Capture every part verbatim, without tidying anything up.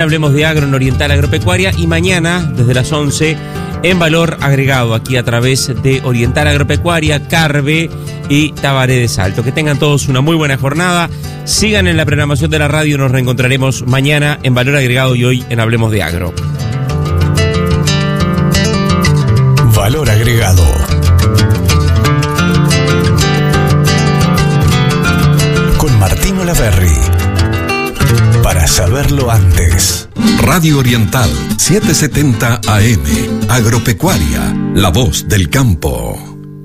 Hablemos de Agro en Oriental Agropecuaria y mañana desde las once en Valor Agregado, aquí a través de Oriental Agropecuaria, Carve y Tabaré de Salto. Que tengan todos una muy buena jornada. Sigan en la programación de la radio. Nos reencontraremos mañana en Valor Agregado y hoy en Hablemos de Agro. Valor Agregado. Con Martín Olaverri. Para saberlo antes. Radio Oriental setecientos setenta A M. Agropecuaria, la voz del campo.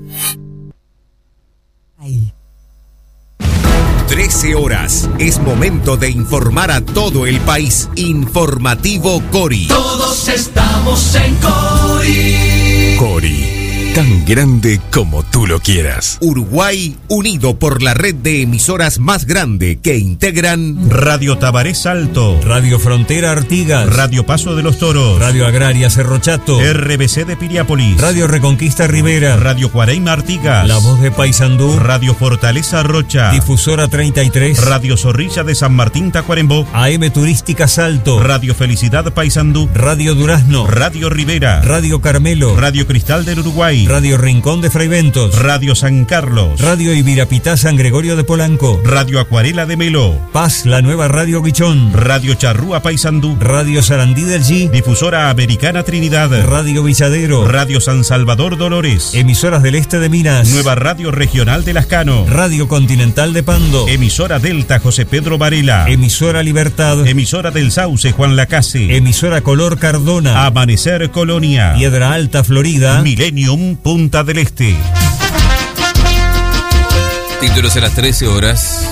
trece horas. Es momento de informar a todo el país. Informativo Cori. Todos estamos en Cori. Cori. Tan grande como tú lo quieras. Uruguay unido por la red de emisoras más grande que integran Radio Tabaré Salto, Radio Frontera Artigas, Radio Paso de los Toros, Radio Agraria Cerro Chato, R B C de Piriápolis, Radio Reconquista Rivera, Radio Cuareima Artigas, La Voz de Paysandú, Radio Fortaleza Rocha, Difusora treinta y tres, Radio Zorrilla de San Martín Tacuarembó, A M Turística Salto, Radio Felicidad Paysandú, Radio Durazno, Radio Rivera, Radio Carmelo, Radio Cristal del Uruguay, Radio Rincón de Fraiventos, Radio San Carlos, Radio Ibirapitá San Gregorio de Polanco, Radio Acuarela de Melo, Paz, la nueva Radio Guichón, Radio Charrúa Paysandú, Radio Sarandí del G, Difusora Americana Trinidad, Radio Villadero, Radio San Salvador Dolores, Emisoras del Este de Minas, Nueva Radio Regional de Lascano, Radio Continental de Pando, Emisora Delta José Pedro Varela, Emisora Libertad, Emisora del Sauce Juan Lacase, Emisora Color Cardona, Amanecer Colonia, Piedra Alta Florida, Millennium Punta del Este. Títulos a las trece horas.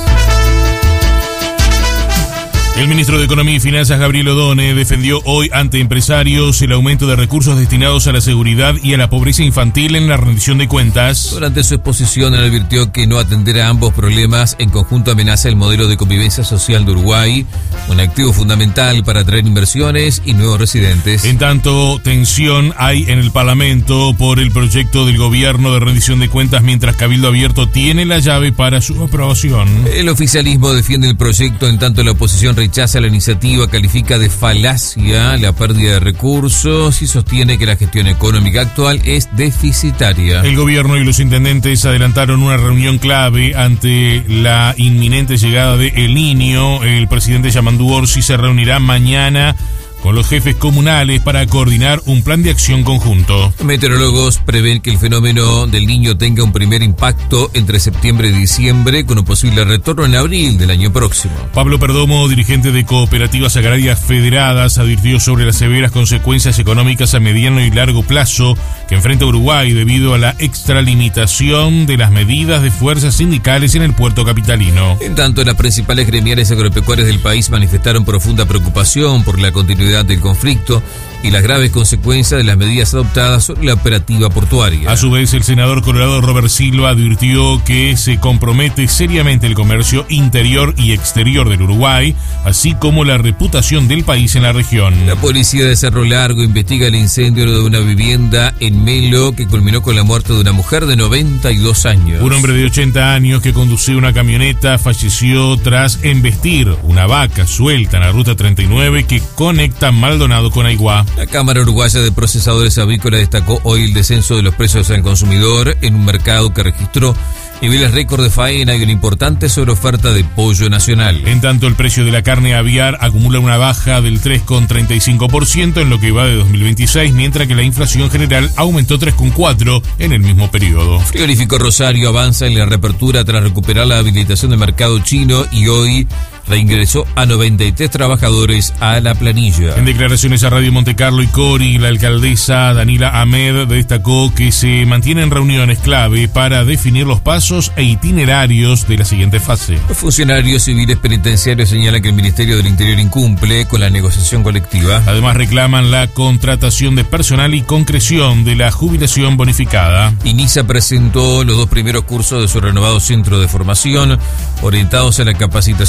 El ministro de Economía y Finanzas, Gabriel Odone, defendió hoy ante empresarios el aumento de recursos destinados a la seguridad y a la pobreza infantil en la rendición de cuentas. Durante su exposición, él advirtió que no atender a ambos problemas en conjunto amenaza el modelo de convivencia social de Uruguay, un activo fundamental para atraer inversiones y nuevos residentes. En tanto, tensión hay en el Parlamento por el proyecto del gobierno de rendición de cuentas, mientras Cabildo Abierto tiene la llave para su aprobación. El oficialismo defiende el proyecto, en tanto la oposición rechaza la iniciativa, califica de falacia la pérdida de recursos y sostiene que la gestión económica actual es deficitaria. El gobierno y los intendentes adelantaron una reunión clave ante la inminente llegada de El Niño. El presidente Yamandú Orsi se reunirá mañana con los jefes comunales para coordinar un plan de acción conjunto. Meteorólogos prevén que el fenómeno del Niño tenga un primer impacto entre septiembre y diciembre, con un posible retorno en abril del año próximo. Pablo Perdomo, dirigente de Cooperativas Agrarias Federadas, advirtió sobre las severas consecuencias económicas a mediano y largo plazo que enfrenta Uruguay debido a la extralimitación de las medidas de fuerzas sindicales en el puerto capitalino. En tanto, las principales gremiales agropecuarias del país manifestaron profunda preocupación por la continuidad del conflicto y las graves consecuencias de las medidas adoptadas sobre la operativa portuaria. A su vez, el senador colorado Robert Silva advirtió que se compromete seriamente el comercio interior y exterior del Uruguay, así como la reputación del país en la región. La policía de Cerro Largo investiga el incendio de una vivienda en Melo que culminó con la muerte de una mujer de noventa y dos años. Un hombre de ochenta años que conducía una camioneta falleció tras embestir una vaca suelta en la ruta treinta y nueve que conecta Maldonado con Aiguá. La Cámara Uruguaya de Procesadores Avícolas destacó hoy el descenso de los precios al consumidor en un mercado que registró niveles récord de faena y una importante sobreoferta de pollo nacional. En tanto, el precio de la carne aviar acumula una baja del tres coma treinta y cinco por ciento en lo que va de dos mil veintiséis, mientras que la inflación general aumentó tres coma cuatro por ciento en el mismo periodo. Frigorífico Rosario avanza en la reapertura tras recuperar la habilitación del mercado chino y hoy reingresó a noventa y tres trabajadores a la planilla. En declaraciones a Radio Montecarlo y Cori, la alcaldesa Danila Ahmed destacó que se mantienen reuniones clave para definir los pasos e itinerarios de la siguiente fase. Los funcionarios civiles penitenciarios señalan que el Ministerio del Interior incumple con la negociación colectiva. Además, reclaman la contratación de personal y concreción de la jubilación bonificada. INISA presentó los dos primeros cursos de su renovado centro de formación orientados a la capacitación continua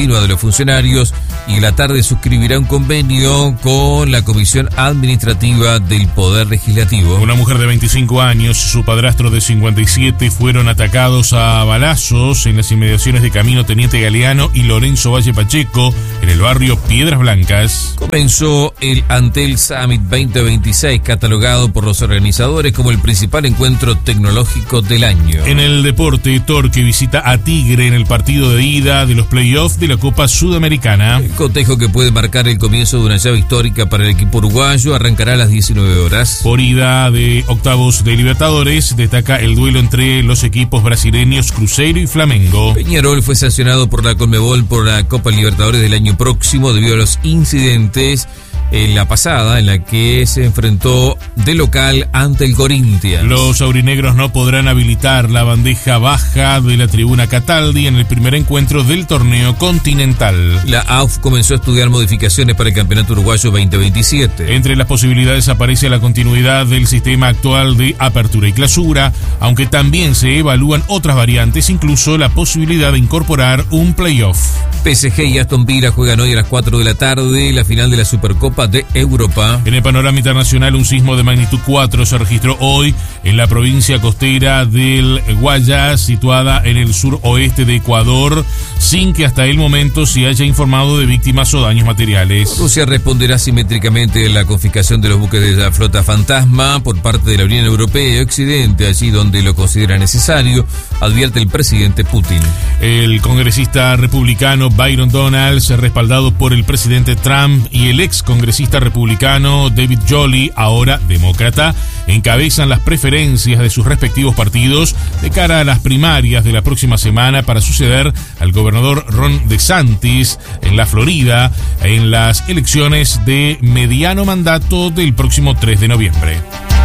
continua de los funcionarios y en la tarde suscribirá un convenio con la Comisión Administrativa del Poder Legislativo. Una mujer de veinticinco años y su padrastro de cincuenta y siete fueron atacados a balazos en las inmediaciones de Camino Teniente Galeano y Lorenzo Valle Pacheco, en el barrio Piedras Blancas. Comenzó el Antel Summit veinte veintiséis, catalogado por los organizadores como el principal encuentro tecnológico del año. En el deporte, Torque visita a Tigre en el partido de ida de los playoffs de la Copa Sudamericana. El cotejo, que puede marcar el comienzo de una llave histórica para el equipo uruguayo, arrancará a las diecinueve horas. Por ida de octavos de Libertadores, destaca el duelo entre los equipos brasileños Cruzeiro y Flamengo. Peñarol fue sancionado por la Conmebol por la Copa Libertadores del año próximo debido a los incidentes en la pasada, en la que se enfrentó de local ante el Corinthians. Los aurinegros no podrán habilitar la bandeja baja de la tribuna Cataldi en el primer encuentro del torneo continental. La A U F comenzó a estudiar modificaciones para el Campeonato Uruguayo veinte veintisiete. Entre las posibilidades aparece la continuidad del sistema actual de apertura y clausura, aunque también se evalúan otras variantes, incluso la posibilidad de incorporar un playoff. P S G y Aston Villa juegan hoy a las cuatro de la tarde la final de la Supercopa de Europa. En el panorama internacional, un sismo de magnitud cuatro se registró hoy en la provincia costera del Guayas, situada en el suroeste de Ecuador, sin que hasta el momento se haya informado de víctimas o daños materiales. Rusia responderá simétricamente a la confiscación de los buques de la flota fantasma por parte de la Unión Europea y Occidente, allí donde lo considera necesario, advierte el presidente Putin. El congresista republicano Byron Donalds, respaldado por el presidente Trump, y el ex congresista republicano David Jolley, ahora demócrata, encabezan las preferencias de sus respectivos partidos de cara a las primarias de la próxima semana para suceder al gobernador Ron DeSantis en la Florida en las elecciones de mediano mandato del próximo tres de noviembre.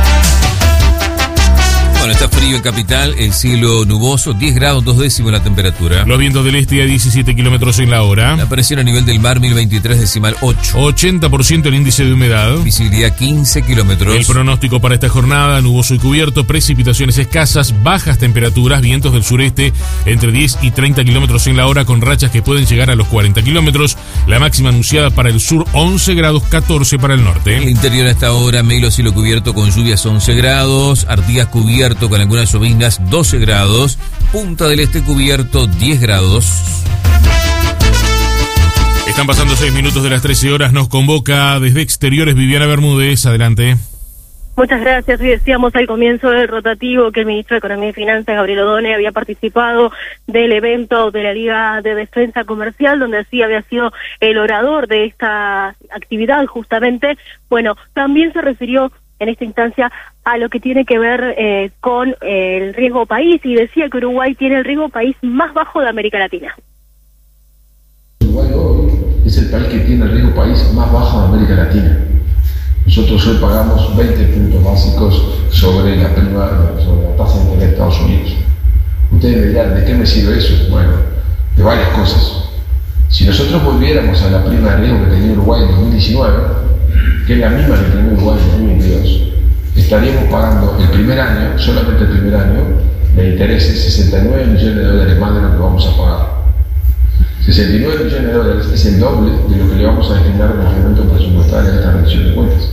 Bueno, está frío en Capital, el cielo nuboso, diez grados, dos décimos la temperatura. Los vientos del este a diecisiete kilómetros en la hora. La presión a nivel del mar, mil veintitrés decimal ocho. ochenta por ciento el índice de humedad. Visibilidad quince kilómetros. El pronóstico para esta jornada: nuboso y cubierto, precipitaciones escasas, bajas temperaturas, vientos del sureste entre diez y treinta kilómetros en la hora, con rachas que pueden llegar a los cuarenta kilómetros. La máxima anunciada para el sur, once grados, catorce para el norte. El interior a esta hora, Melo, cielo cubierto con lluvias, once grados. Artigas cubierto con algunas lloviznas, doce grados. Punta del Este cubierto, diez grados. Están pasando seis minutos de las trece horas. Nos convoca desde Exteriores Viviana Bermúdez. Adelante. Muchas gracias. Hoy decíamos al comienzo del rotativo que el ministro de Economía y Finanzas, Gabriel Odone, había participado del evento de la Liga de Defensa Comercial, donde así había sido el orador de esta actividad justamente. Bueno, también se refirió en esta instancia a lo que tiene que ver eh, con eh, el riesgo país, y decía que Uruguay tiene el riesgo país más bajo de América Latina. Uruguay hoy es el país que tiene el riesgo país más bajo de América Latina. Nosotros hoy pagamos veinte puntos básicos sobre la prima, sobre la tasa de interés de Estados Unidos. Ustedes me dirán, ¿de qué me sirve eso? Bueno, de varias cosas. Si nosotros volviéramos a la prima de riesgo que tenía Uruguay en dos mil diecinueve, que es la misma que tenía Uruguay en dos mil veintidós, estaríamos pagando el primer año, solamente el primer año, de intereses sesenta y nueve millones de dólares más de lo que vamos a pagar. sesenta y nueve millones de dólares es el doble de lo que le vamos a destinar al incremento presupuestario de esta rendición de cuentas.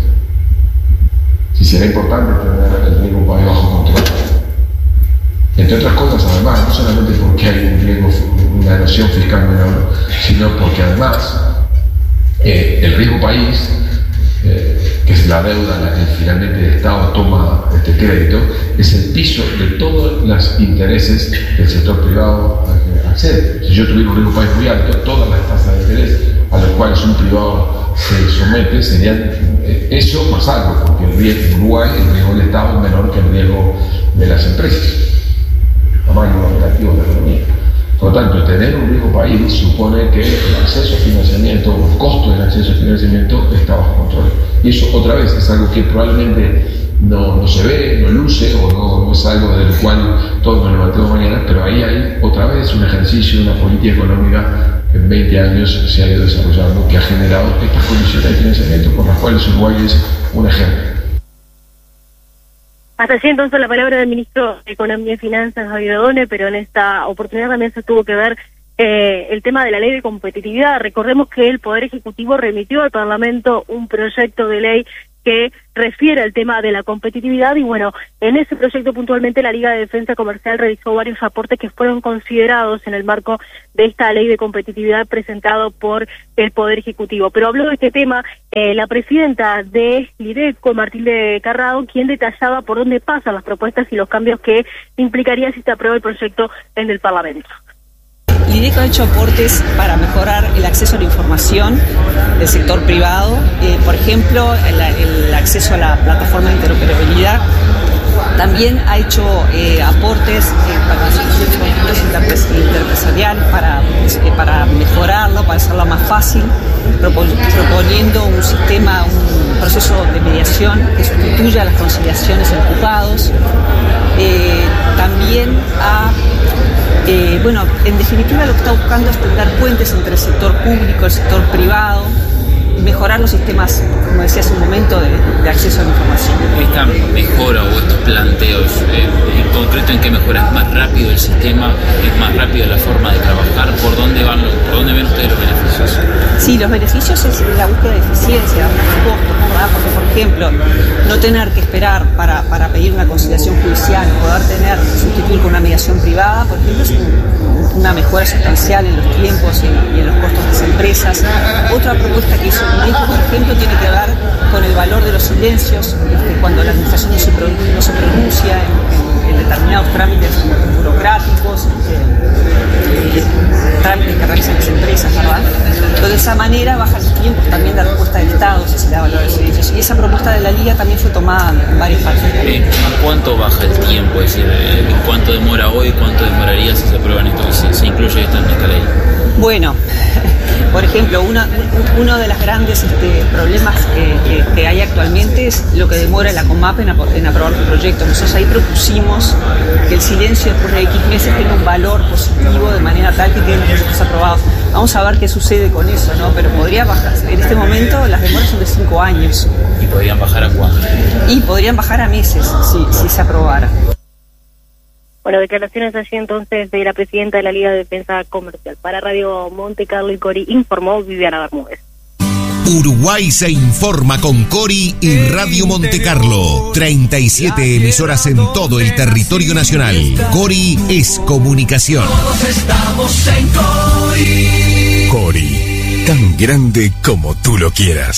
Si será importante tener el riesgo país bajo control. Entre otras cosas, además, no solamente porque hay un riesgo, una erosión fiscal menor, sino porque además eh, el riesgo país, eh, que es la deuda en la que finalmente el Estado toma este crédito, es el piso de todos los intereses del sector privado a que accede. Si yo tuviera un riesgo país muy alto, todas las tasas de interés a las cuales un privado se somete serían eh, eso más algo, porque el riesgo en Uruguay, el riesgo del Estado es menor que el riesgo de las empresas, tamaño relativo de la economía. Por lo tanto, tener un riesgo país supone que el acceso a financiamiento o el costo del acceso a financiamiento está bajo control. Y eso, otra vez, es algo que probablemente no, no se ve, no luce, o no, no es algo del cual todos nos levantemos mañana, pero ahí hay otra vez un ejercicio, una política económica que en veinte años se ha ido desarrollando, que ha generado estas condiciones de financiamiento por las cuales Uruguay es un ejemplo. Hasta allí entonces la palabra del ministro de Economía y Finanzas, Javier Odone, pero en esta oportunidad también se tuvo que ver eh, el tema de la ley de competitividad. Recordemos que el Poder Ejecutivo remitió al Parlamento un proyecto de ley que refiere al tema de la competitividad y bueno, en ese proyecto puntualmente la Liga de Defensa Comercial realizó varios aportes que fueron considerados en el marco de esta ley de competitividad presentado por el Poder Ejecutivo. Pero habló de este tema eh, la presidenta de Lideco, Matilde Carrado, quien detallaba por dónde pasan las propuestas y los cambios que implicaría si se aprueba el proyecto en el Parlamento. Lideco ha hecho aportes para mejorar el acceso a la información del sector privado, eh, por ejemplo, el, el acceso a la plataforma de interoperabilidad. También ha hecho eh, aportes eh, para los conflictos interempresariales, para, eh, para mejorarlo, para hacerlo más fácil, proponiendo un sistema, un proceso de mediación que sustituya las conciliaciones en juzgados. Eh, también ha Eh, bueno, en definitiva lo que está buscando es tender puentes entre el sector público y el sector privado, mejorar los sistemas, como decía hace un momento, de, de acceso a la información. Esta mejora o estos planteos, eh, en concreto, ¿en qué mejora? ¿Es más rápido el sistema? ¿Es más rápida la forma de trabajar? ¿Por dónde van, por dónde ven ustedes los beneficios? Sí, los beneficios es la búsqueda de eficiencia, de costos, ¿verdad? Porque, por ejemplo, no tener que esperar para, para pedir una conciliación judicial, poder tener, sustituir con una mediación privada, por ejemplo, es un, una mejora sustancial en los tiempos y en, y en los costos de las empresas. Otra propuesta que hizo Lideco, por ejemplo, tiene que ver con el valor de los silencios, este, cuando la administración no se, pro, no se pronuncia en, en, en determinados trámites burocráticos, este, eh, trámites que realizan las empresas, ¿verdad? Entonces, de esa manera baja el tiempo también de respuesta del Estado si se da valor a los silencios. Y esa propuesta de la Liga también fue tomada en varias partes. Eh, ¿Cuánto baja el tiempo? Es decir, ¿cuánto demora hoy? ¿Cuánto demoraría si se aprueban esto y se, se incluye esto en esta ley? Bueno, por ejemplo, una, uno de los grandes este, problemas que, que, que hay actualmente es lo que demora la COMAP en, en aprobar los proyectos. Nosotros ahí propusimos que el silencio después de X meses tenga un valor positivo de manera tal que queden los proyectos aprobados. Vamos a ver qué sucede con eso, ¿no? Pero podría bajar. En este momento las demoras son de cinco años. ¿Y podrían bajar a cuánto? Y podrían bajar a meses si, si se aprobara. Bueno, declaraciones allí entonces de la presidenta de la Liga de Defensa Comercial. Para Radio Monte Carlo y Cori informó Viviana Bermúdez. Uruguay se informa con Cori y Radio Monte Carlo. treinta y siete emisoras en todo el territorio nacional. Cori es comunicación. Todos estamos en Cori. Cori, tan grande como tú lo quieras.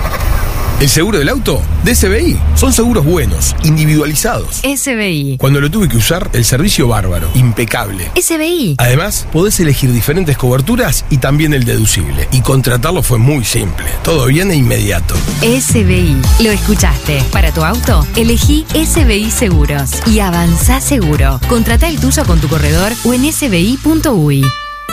¿El seguro del auto? De S B I. Son seguros buenos, individualizados. S B I. Cuando lo tuve que usar, el servicio bárbaro, impecable. S B I. Además, podés elegir diferentes coberturas y también el deducible. Y contratarlo fue muy simple. Todo bien e inmediato. S B I. Lo escuchaste. Para tu auto, elegí S B I Seguros. Y avanzá seguro. Contratá el tuyo con tu corredor o en s b i punto u i.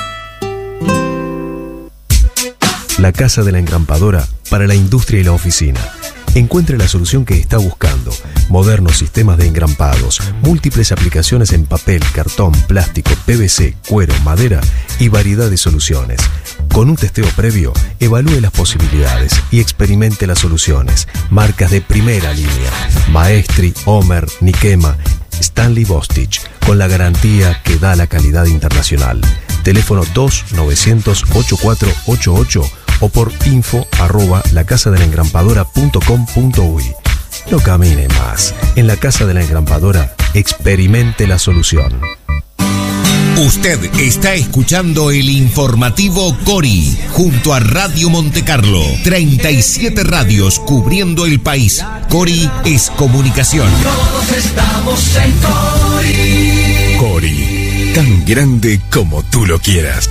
La Casa de la Engrampadora para la industria y la oficina. Encuentre la solución que está buscando. Modernos sistemas de engrampados, múltiples aplicaciones en papel, cartón, plástico, P V C, cuero, madera y variedad de soluciones. Con un testeo previo, evalúe las posibilidades y experimente las soluciones. Marcas de primera línea: Maestri, Homer, Nikema, Stanley Bostich, con la garantía que da la calidad internacional. Teléfono dos novecientos ochenta y cuatro ochenta y ocho o por info arroba lacasadelengrampadora punto com punto u i. No camine más. En la Casa de la Engrampadora, experimente la solución. Usted está escuchando el informativo Cori junto a Radio Monte Carlo. treinta y siete radios cubriendo el país. Cori es comunicación. Todos estamos en Cori. Cori, tan grande como tú lo quieras.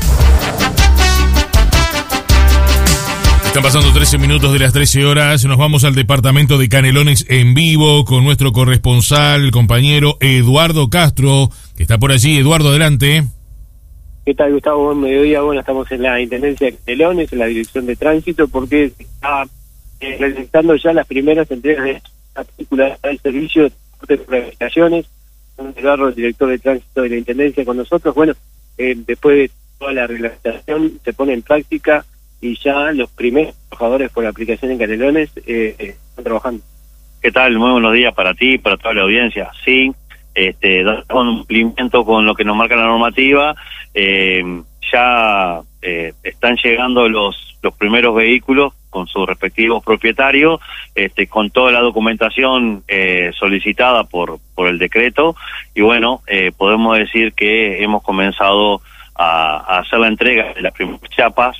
Están pasando trece minutos de las trece horas. Nos vamos al departamento de Canelones en vivo con nuestro corresponsal, el compañero Eduardo Castro, que está por allí. Eduardo, adelante. ¿Qué tal, Gustavo? Buen mediodía. Bueno, estamos en la Intendencia de Canelones, en la Dirección de Tránsito, porque se está eh, realizando ya las primeras entregas de la película del servicio de rehabilitaciones. Eduardo, el director de Tránsito de la Intendencia, con nosotros. Bueno, eh, después de toda la reglamentación se pone en práctica y ya los primeros trabajadores por la aplicación en Canelones eh, eh, están trabajando. ¿Qué tal? Muy buenos días para ti, para toda la audiencia. Sí, este, damos cumplimiento con lo que nos marca la normativa. Eh, ya eh, están llegando los los primeros vehículos con sus respectivos propietarios, este, con toda la documentación eh, solicitada por por el decreto, y bueno, eh, podemos decir que hemos comenzado a, a hacer la entrega de las primeras chapas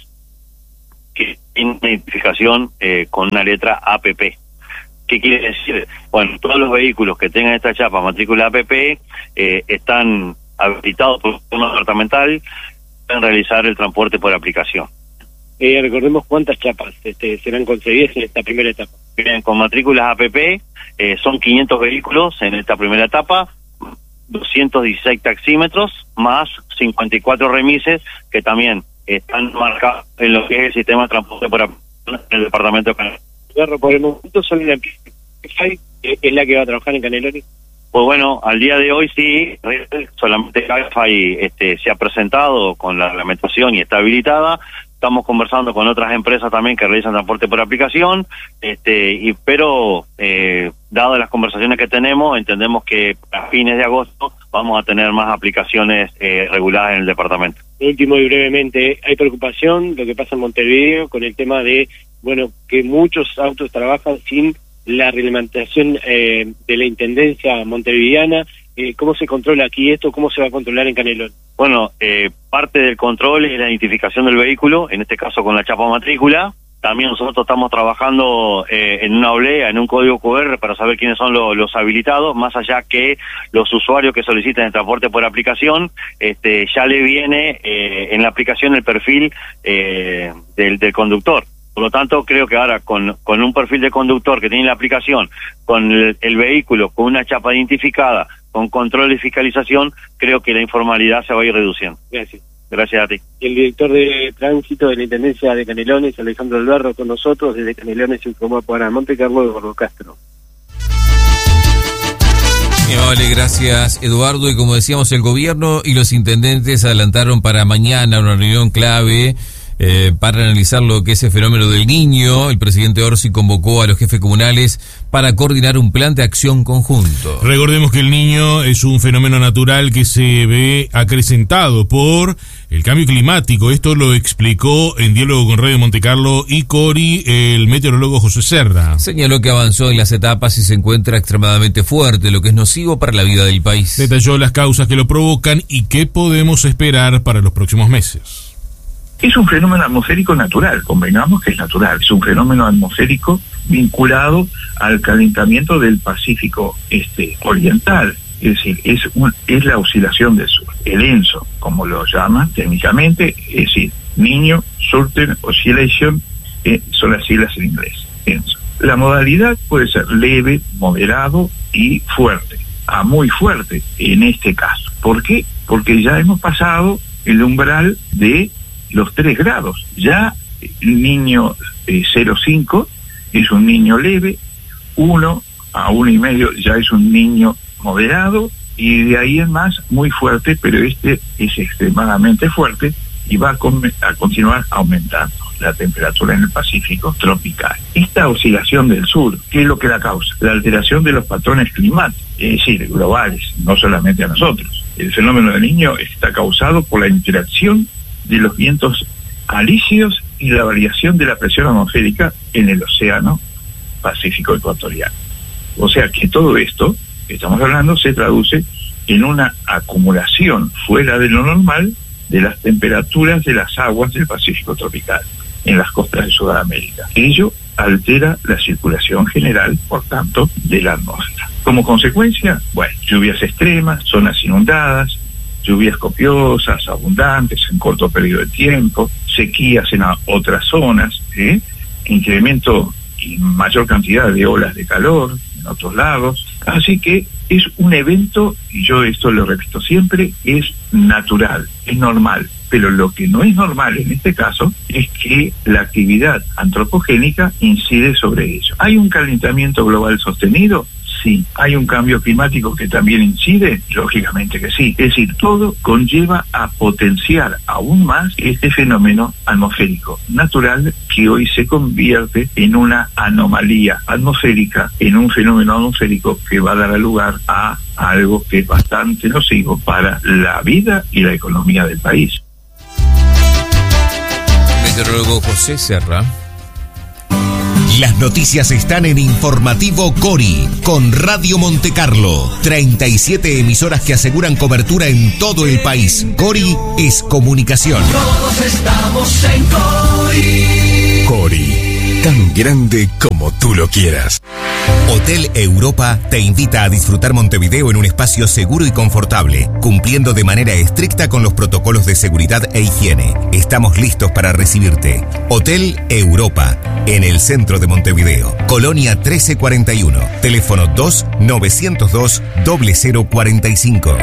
que tienen una identificación eh, con una letra A P P. ¿Qué quiere decir? Bueno, todos los vehículos que tengan esta chapa matrícula A P P eh, están habilitados por el gobierno departamental, pueden realizar el transporte por aplicación. Eh, recordemos cuántas chapas este, serán concedidas en esta primera etapa. Bien, con matrículas A P P eh, son quinientos vehículos en esta primera etapa, doscientos dieciséis taxímetros, más cincuenta y cuatro remises que también están marcados en lo que es el sistema de transporte por aplicación en el departamento de Canelones. Por el momento solo la Cabify es la que va a trabajar en Canelones. Pues bueno, al día de hoy sí, solamente Cabify este, se ha presentado con la reglamentación y está habilitada. Estamos conversando con otras empresas también que realizan transporte por aplicación, este, y pero eh, dadas las conversaciones que tenemos, entendemos que a fines de agosto vamos a tener más aplicaciones eh, reguladas en el departamento. Último y brevemente, hay preocupación lo que pasa en Montevideo con el tema de, bueno, que muchos autos trabajan sin la reglamentación eh, de la Intendencia montevideana. Eh, ¿Cómo se controla aquí esto? ¿Cómo se va a controlar en Canelones? Bueno, eh, parte del control es la identificación del vehículo, en este caso con la chapa matrícula. También nosotros estamos trabajando eh, en una oblea, en un código cu erre para saber quiénes son lo, los habilitados, más allá que los usuarios que soliciten el transporte por aplicación, este, ya le viene eh, en la aplicación el perfil eh, del, del conductor. Por lo tanto, creo que ahora con, con un perfil de conductor que tiene la aplicación, con el, el vehículo, con una chapa identificada, con control y fiscalización, creo que la informalidad se va a ir reduciendo. Gracias. Gracias a ti. El director de tránsito de la Intendencia de Canelones, Alejandro Albarro, con nosotros. Desde Canelones informó para Monte Carlo de Gordo Castro. Vale, gracias Eduardo. Y como decíamos, el gobierno y los intendentes adelantaron para mañana una reunión clave Eh, para analizar lo que es el fenómeno del Niño. El presidente Orsi convocó a los jefes comunales para coordinar un plan de acción conjunto. Recordemos que el Niño es un fenómeno natural que se ve acrecentado por el cambio climático. Esto lo explicó en diálogo con Radio Monte Carlo y Cori el meteorólogo José Serra. Señaló que avanzó en las etapas y se encuentra extremadamente fuerte, lo que es nocivo para la vida del país. Detalló las causas que lo provocan y qué podemos esperar para los próximos meses. Es un fenómeno atmosférico natural, convengamos que es natural, es un fenómeno atmosférico vinculado al calentamiento del Pacífico este, oriental, es decir, es, un, es la oscilación del sur, el ENSO, como lo llaman técnicamente, es decir, Niño Southern Oscillation, eh, son las siglas en inglés, ENSO. La modalidad puede ser leve, moderado y fuerte, a muy fuerte en este caso. ¿Por qué? Porque ya hemos pasado el umbral de los tres grados. Ya el niño eh, cero coma cinco es un niño leve, uno a uno y medio ya es un niño moderado, y de ahí en más muy fuerte, pero este es extremadamente fuerte y va a, con, a continuar aumentando la temperatura en el Pacífico tropical. Esta oscilación del sur, ¿qué es lo que la causa? La alteración de los patrones climáticos, es decir, globales, no solamente a nosotros. El fenómeno del Niño está causado por la interacción de los vientos alisios y la variación de la presión atmosférica en el océano Pacífico ecuatoriano. O sea que todo esto que estamos hablando se traduce en una acumulación fuera de lo normal de las temperaturas de las aguas del Pacífico tropical en las costas de Sudamérica. Ello altera la circulación general, por tanto, de la atmósfera. Como consecuencia, bueno, lluvias extremas, zonas inundadas, lluvias copiosas, abundantes en corto periodo de tiempo, sequías en otras zonas, ¿eh? incremento y mayor cantidad de olas de calor en otros lados. Así que es un evento, y yo esto lo repito siempre, es natural, es normal. Pero lo que no es normal en este caso es que la actividad antropogénica incide sobre ello. ¿Hay un calentamiento global sostenido? Sí. ¿Hay un cambio climático que también incide? Lógicamente que sí. Es decir, todo conlleva a potenciar aún más este fenómeno atmosférico natural que hoy se convierte en una anomalía atmosférica, en un fenómeno atmosférico que va a dar lugar a algo que es bastante nocivo para la vida y la economía del país. meteorólogo José Serra. Las noticias están en Informativo Cori, con Radio Montecarlo. treinta y siete emisoras que aseguran cobertura en todo el país. Cori es comunicación. Todos estamos en Cori. Cori, tan grande como tú lo quieras. Hotel Europa te invita a disfrutar Montevideo en un espacio seguro y confortable, cumpliendo de manera estricta con los protocolos de seguridad e higiene. Estamos listos para recibirte. Hotel Europa, en el centro de Montevideo. Colonia trece cuarenta y uno. Teléfono dos novecientos dos cero cero cuarenta y cinco.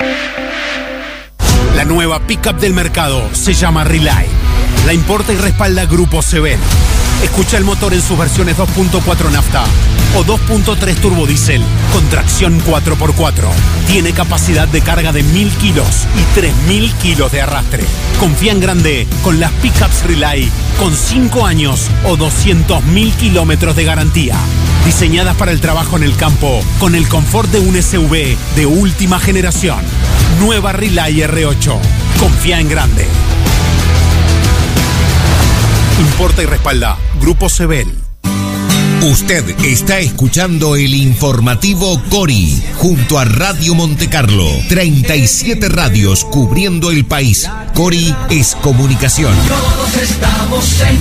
La nueva pickup del mercado se llama Relay. La importa y respalda Grupo Seven. Escucha el motor en sus versiones dos punto cuatro nafta o dos punto tres turbodiesel con tracción cuatro por cuatro. Tiene capacidad de carga de mil kilos y tres mil kilos de arrastre. Confía en grande con las pickups Relay con cinco años o doscientos mil kilómetros de garantía. Diseñadas para el trabajo en el campo con el confort de un S U V de última generación. Nueva Relay R ocho. Confía en grande. Importa y respalda Grupo Sebel. Usted está escuchando el informativo Cori junto a Radio Montecarlo. treinta y siete radios cubriendo el país. Cori es comunicación. Todos estamos en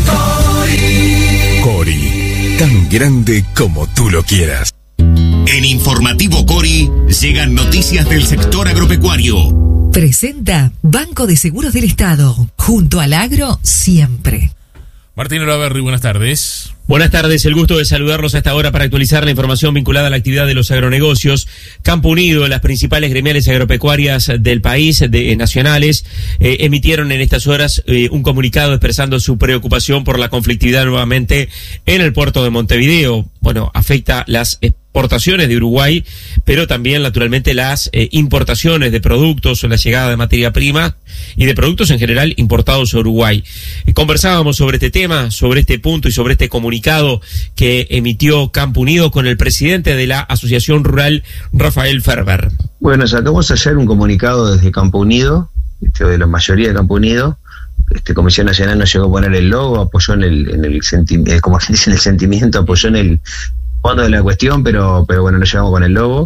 Cori. Cori, tan grande como tú lo quieras. En Informativo Cori llegan noticias del sector agropecuario. Presenta Banco de Seguros del Estado. Junto al agro, siempre. Martín Olaverri, buenas tardes. Buenas tardes, el gusto de saludarlos a esta hora para actualizar la información vinculada a la actividad de los agronegocios. Campo Unido, las principales gremiales agropecuarias del país, de, nacionales, eh, emitieron en estas horas eh, un comunicado expresando su preocupación por la conflictividad nuevamente en el puerto de Montevideo. Bueno, afecta las exportaciones de Uruguay, pero también naturalmente las eh, importaciones de productos, la llegada de materia prima y de productos en general importados a Uruguay. Eh, conversábamos sobre este tema, sobre este punto y sobre este comunicado que emitió Campo Unido con el presidente de la Asociación Rural, Rafael Ferber. Bueno, sacamos ayer un comunicado desde Campo Unido, este, de la mayoría de Campo Unido. Este, Comisión Nacional no llegó a poner el logo, apoyó en el, en el sentimiento, como dice, en el sentimiento, apoyó en el fondo de la cuestión, pero pero bueno, no llegamos con el logo,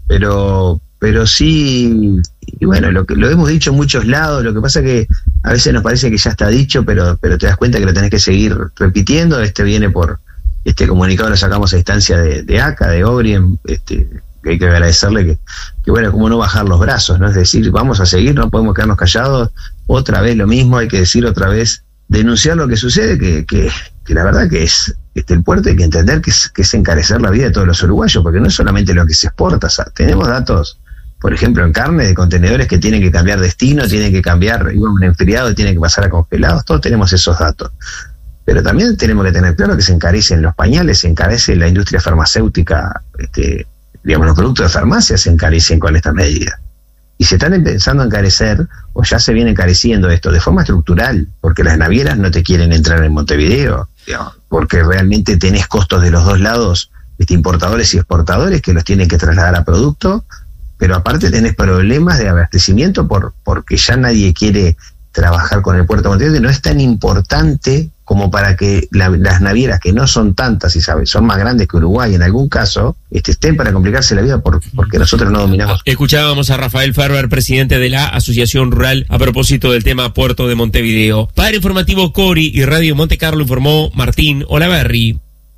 pero pero sí, y bueno, lo que lo hemos dicho en muchos lados. Lo que pasa que a veces nos parece que ya está dicho, pero pero te das cuenta que lo tenés que seguir repitiendo. Este viene por, este comunicado lo sacamos a instancia de, de A C A, de Obrien, este, que hay que agradecerle que, que bueno, como no bajar los brazos, ¿no? Es decir, vamos a seguir, no podemos quedarnos callados, otra vez lo mismo, hay que decir otra vez, denunciar lo que sucede, que, que, que la verdad que es, este, el puerto hay que entender que es, que es encarecer la vida de todos los uruguayos, porque no es solamente lo que se exporta, o sea, tenemos datos, por ejemplo, en carne, de contenedores que tienen que cambiar destino, tienen que cambiar, iba un enfriado, tienen que pasar a congelados, todos tenemos esos datos. Pero también tenemos que tener claro que se encarecen los pañales, se encarece la industria farmacéutica, este, digamos, los productos de farmacia se encarecen con esta medida. Y se están empezando a encarecer, o ya se viene encareciendo esto de forma estructural, porque las navieras no te quieren entrar en Montevideo, digamos, porque realmente tenés costos de los dos lados, este, importadores y exportadores que los tienen que trasladar a producto, pero aparte tenés problemas de abastecimiento por porque ya nadie quiere trabajar con el puerto de Montevideo, que no es tan importante como para que la, las navieras, que no son tantas y sabes, son más grandes que Uruguay en algún caso, este, estén para complicarse la vida por, porque nosotros no dominamos. Escuchábamos a Rafael Ferber, presidente de la Asociación Rural, a propósito del tema Puerto de Montevideo. Para Informativo Cori y Radio Montecarlo informó Martín Olaverri.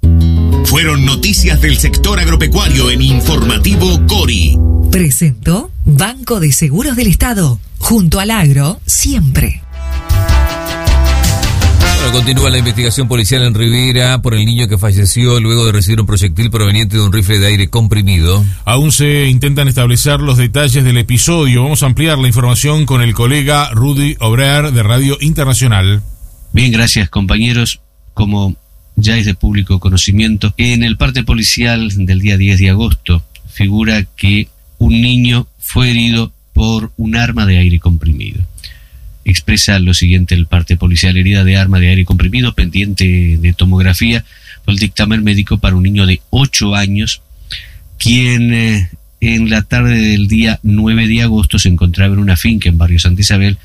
Fueron noticias del sector agropecuario en Informativo Cori. Presentó Banco de Seguros del Estado. Junto al agro, siempre. Bueno, continúa la investigación policial en Rivera por el niño que falleció luego de recibir un proyectil proveniente de un rifle de aire comprimido. Aún se intentan establecer los detalles del episodio. Vamos a ampliar la información con el colega Rudy Obrer de Radio Internacional. Bien, gracias compañeros. Como ya es de público conocimiento, en el parte policial del día diez de agosto figura que un niño fue herido por un arma de aire comprimido. Expresa lo siguiente el parte policial: herida de arma de aire comprimido, pendiente de tomografía, fue el dictamen médico para un niño de ocho años, quien eh, en la tarde del día nueve de agosto se encontraba en una finca en Barrio Santa Isabel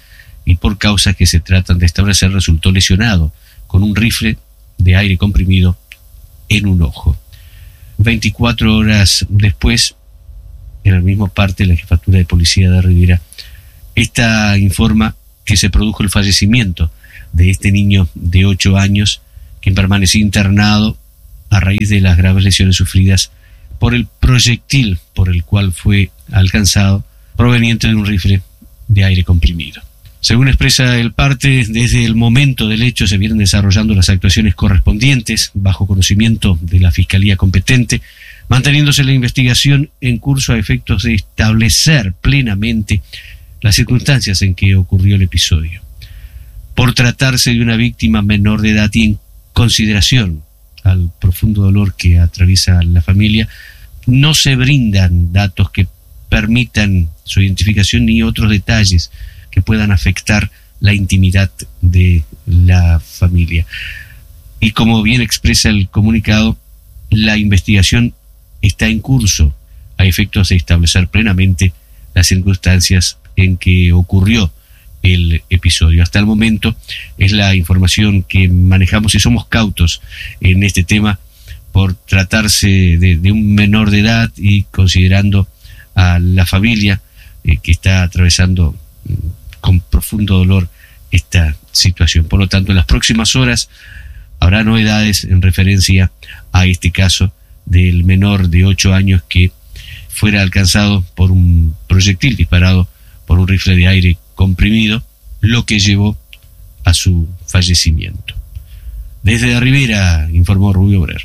y por causas que se tratan de establecer resultó lesionado con un rifle de aire comprimido en un ojo. veinticuatro horas después, en el mismo parte de la Jefatura de Policía de Rivera, esta informa que se produjo el fallecimiento de este niño de ocho años, quien permaneció internado a raíz de las graves lesiones sufridas por el proyectil por el cual fue alcanzado, proveniente de un rifle de aire comprimido. Según expresa el parte, desde el momento del hecho se vienen desarrollando las actuaciones correspondientes, bajo conocimiento de la Fiscalía competente, manteniéndose la investigación en curso a efectos de establecer plenamente las circunstancias en que ocurrió el episodio. Por tratarse de una víctima menor de edad y en consideración al profundo dolor que atraviesa la familia, no se brindan datos que permitan su identificación ni otros detalles que puedan afectar la intimidad de la familia. Y como bien expresa el comunicado, la investigación está en curso a efectos de establecer plenamente las circunstancias en que ocurrió el episodio. Hasta el momento es la información que manejamos y somos cautos en este tema por tratarse de, de un menor de edad y considerando a la familia eh, que está atravesando mm, con profundo dolor esta situación. Por lo tanto, en las próximas horas habrá novedades en referencia a este caso del menor de ocho años que fuera alcanzado por un proyectil disparado por un rifle de aire comprimido, lo que llevó a su fallecimiento. Desde Rivera informó Rubio Brer.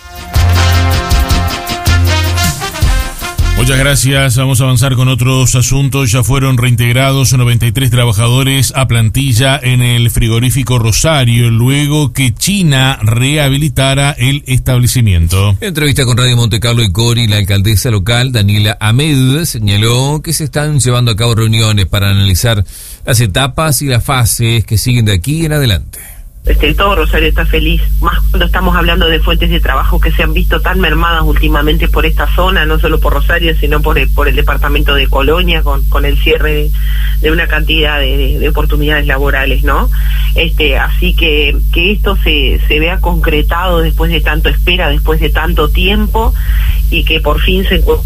Muchas gracias. Vamos a avanzar con otros asuntos. Ya fueron reintegrados noventa y tres trabajadores a plantilla en el frigorífico Rosario, luego que China rehabilitara el establecimiento. En entrevista con Radio Montecarlo y Cori, la alcaldesa local, Daniela Ahmed, señaló que se están llevando a cabo reuniones para analizar las etapas y las fases que siguen de aquí en adelante. Este, todo Rosario está feliz, más cuando estamos hablando de fuentes de trabajo que se han visto tan mermadas últimamente por esta zona, no solo por Rosario, sino por el, por el departamento de Colonia, con, con el cierre de, de una cantidad de, de, de oportunidades laborales, ¿no? Este, así que que esto se, se vea concretado después de tanto espera, después de tanto tiempo, y que por fin se encuentre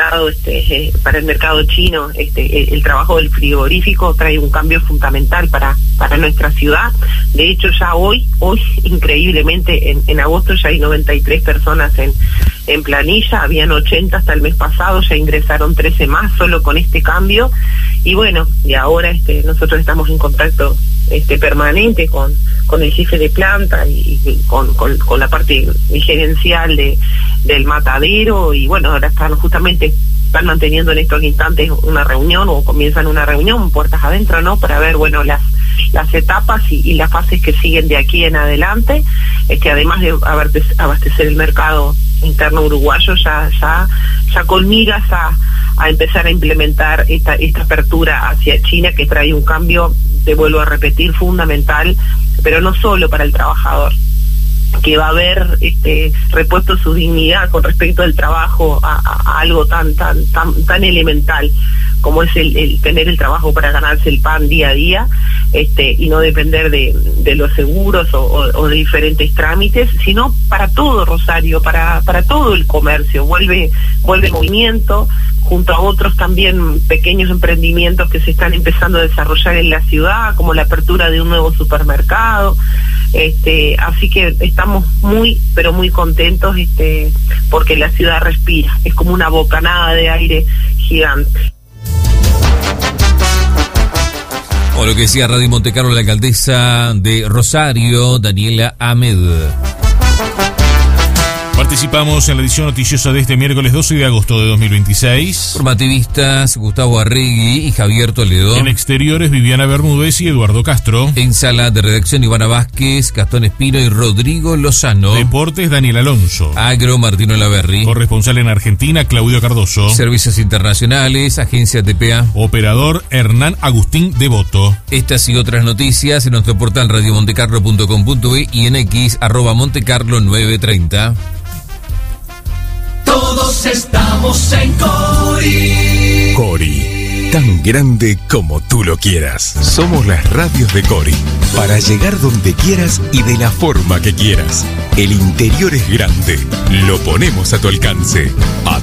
este, eh, para el mercado chino, este, el, el trabajo del frigorífico trae un cambio fundamental para, para nuestra ciudad. De hecho, ya hoy, hoy increíblemente, en, en agosto ya hay noventa y tres personas en, en planilla, habían ochenta hasta el mes pasado, ya ingresaron trece más solo con este cambio, y bueno, y ahora este, nosotros estamos en contacto este permanente con, con el jefe de planta y, y con, con, con la parte gerencial de, del matadero, y bueno, ahora están justamente están manteniendo en estos instantes una reunión, o comienzan una reunión puertas adentro, ¿no? Para ver, bueno, las las etapas y, y las fases que siguen de aquí en adelante, este, además de abastecer el mercado interno uruguayo, ya ya ya con miras a, a empezar a implementar esta esta apertura hacia China, que trae un cambio, te vuelvo a repetir, fundamental, pero no solo para el trabajador, que va a haber este repuesto su dignidad con respecto al trabajo a, a, a algo tan tan tan tan elemental como es el, el tener el trabajo para ganarse el pan día a día, este y no depender de, de los seguros o, o, o de diferentes trámites, sino para todo Rosario, para para todo el comercio. Vuelve vuelve el movimiento, junto a otros también pequeños emprendimientos que se están empezando a desarrollar en la ciudad, como la apertura de un nuevo supermercado. Este, así que estamos muy, pero muy contentos, este, porque la ciudad respira, es como una bocanada de aire gigante. O lo que decía Radio Montecarlo, la alcaldesa de Rosario, Daniela Ahmed. Participamos en la edición noticiosa de este miércoles doce de agosto de dos mil veintiséis. Formativistas Gustavo Arregui y Javier Toledo. En exteriores, Viviana Bermúdez y Eduardo Castro. En sala de redacción, Ivana Vázquez, Gastón Espino y Rodrigo Lozano. Deportes, Daniel Alonso. Agro, Martino Laverri. Corresponsal en Argentina, Claudio Cardoso. Servicios internacionales, Agencia T P A. Operador, Hernán Agustín Devoto. Estas y otras noticias en nuestro portal radio montecarlo punto com punto be y en X, arroba Montecarlo nueve treinta. Todos estamos en Cori. Cori. tan grande como tú lo quieras. Somos las radios de Cori, para llegar donde quieras y de la forma que quieras. El interior es grande, lo ponemos a tu alcance. A